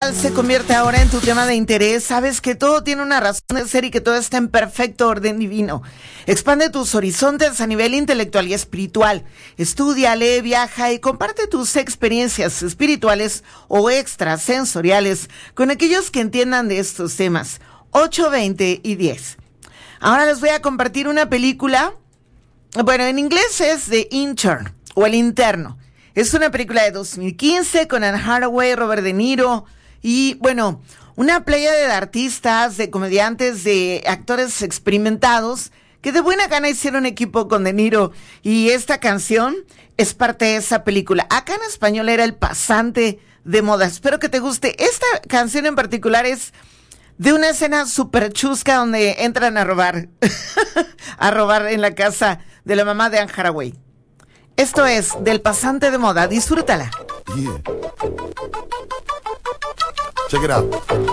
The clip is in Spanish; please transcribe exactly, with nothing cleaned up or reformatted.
espiritual se convierte ahora en tu tema de interés, sabes que todo tiene una razón de ser y que todo está en perfecto orden divino. Expande tus horizontes a nivel intelectual y espiritual. Estudia, lee, viaja y comparte tus experiencias espirituales o extrasensoriales con aquellos que entiendan de estos temas. ocho, veinte y diez. Ahora les voy a compartir una película. Bueno, en inglés es The Intern o El Interno. Es una película de dos mil quince con Anne Hathaway, Robert De Niro y, bueno, una playa de artistas, de comediantes, de actores experimentados que de buena gana hicieron equipo con De Niro. Y esta canción es parte de esa película. Acá en español era El Pasante de Moda. Espero que te guste. Esta canción en particular es de una escena súper chusca donde entran a robar, a robar en la casa de la mamá de Anne Hathaway. Esto es del Pasante de Moda. Disfrútala. Yeah. Check it out.